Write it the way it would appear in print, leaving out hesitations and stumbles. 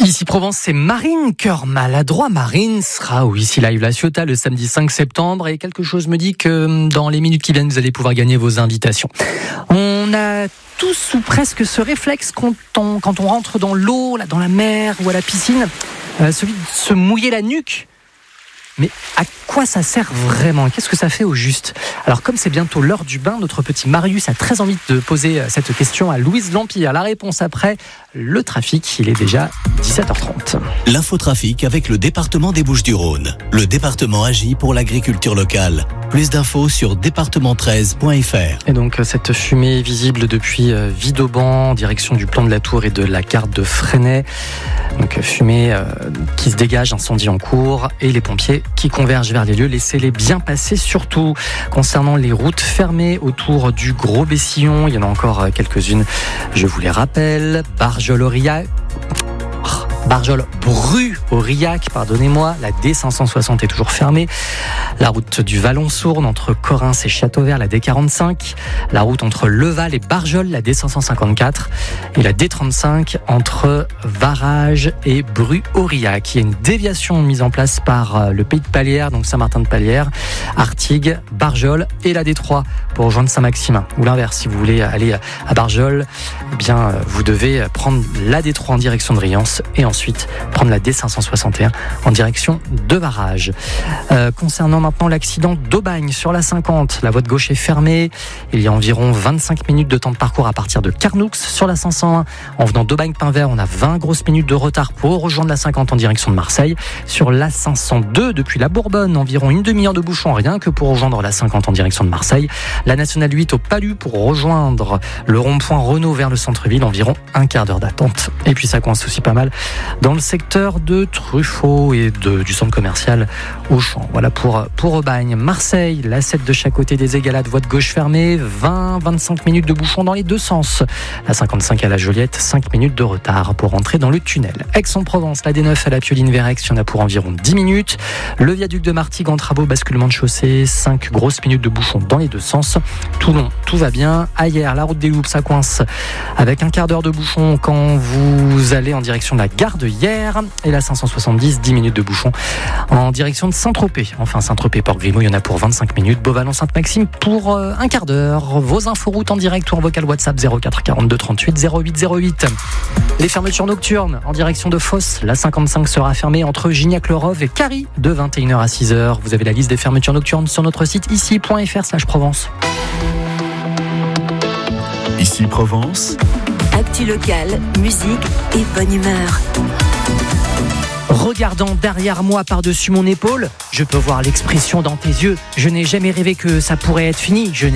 Ici Provence, c'est Marine, cœur maladroit. Marine sera au Ici Live La Ciotat le samedi 5 septembre et quelque chose me dit que dans les minutes qui viennent, vous allez pouvoir gagner vos invitations. On a tous ou presque ce réflexe quand on rentre dans l'eau, là, dans la mer ou à la piscine, celui de se mouiller la nuque. Mais à quoi ça sert vraiment ? Qu'est-ce que ça fait au juste ? Alors comme c'est bientôt l'heure du bain, notre petit Marius a très envie de poser cette question à Louise Lampire. La réponse après le trafic, il est déjà 17h30. L'infotrafic avec le département des Bouches-du-Rhône. Le département agit pour l'agriculture locale. Plus d'infos sur département13.fr. Et donc cette fumée visible depuis Vidauban en direction du plan de la Tour et de la gare de Fresnay. Donc fumée qui se dégage, incendie en cours et les pompiers qui convergent vers les lieux. Laissez-les bien passer, surtout concernant les routes fermées autour du Gros Bessillon. Il y en a encore quelques-unes, je vous les rappelle. Barjol-Bru-Aurillac, pardonnez-moi, la D560 est toujours fermée. La route du Vallon-Sourne entre Corrins et Châteauvert, la D45. La route entre Leval et Barjol, la D554. Et la D35 entre Varage et Bru-Aurillac. Il y a une déviation mise en place par le Pays de Palière, donc Saint-Martin-de-Palière, Artigues, Barjol et la D3 pour rejoindre Saint-Maximin. Ou l'inverse, si vous voulez aller à Barjol, eh bien, vous devez prendre la D3 en direction de Riance et ensuite prendre la D561 en direction de Varage. Concernant maintenant l'accident d'Aubagne sur la 50, la voie de gauche est fermée. Il y a environ 25 minutes de temps de parcours à partir de Carnoux sur la 501. En venant d'Aubagne-Pin-Vert, on a 20 grosses minutes de retard pour rejoindre la 50 en direction de Marseille. Sur la 502, depuis la Bourbonne, environ une demi-heure de bouchon, rien que pour rejoindre la 50 en direction de Marseille. La nationale 8 au Palu pour rejoindre le rond-point Renault vers le centre-ville, environ un quart d'heure d'attente. Et puis ça coince aussi pas mal dans le secteur de Truffaut et du centre commercial Auchan. Voilà pour Aubagne. Marseille, la 7 de chaque côté des Égalades, voie de gauche fermée, 20-25 minutes de bouchon dans les deux sens. La 55 à la Joliette, 5 minutes de retard pour rentrer dans le tunnel. Aix-en-Provence, la D9 à la Pioline-Vérex, il y en a pour environ 10 minutes. Le viaduc de Martigues en travaux, basculement de chaussée, 5 grosses minutes de bouchon dans les deux sens. Toulon, tout va bien. Ailleurs, la route des Loups, ça coince avec un quart d'heure de bouchon quand vous allez en direction de la gare de Hyères. Et la 570, 10 minutes de bouchon en direction de Saint-Tropez. Enfin, Saint-Tropez-Port-Grimaud, il y en a pour 25 minutes. Beauvallon-Sainte-Maxime pour un quart d'heure. Vos inforoutes en direct ou en vocal WhatsApp 04 42 38 08 08. Les fermetures nocturnes en direction de Fos. La 55 sera fermée entre Gignac-le-Rove et Carry de 21h à 6h. Vous avez la liste des fermetures nocturnes sur notre site ici.fr/Provence. Ici Provence. Actu locale, musique et bonne humeur. Regardant derrière moi par-dessus mon épaule, je peux voir l'expression dans tes yeux. Je n'ai jamais rêvé que ça pourrait être fini.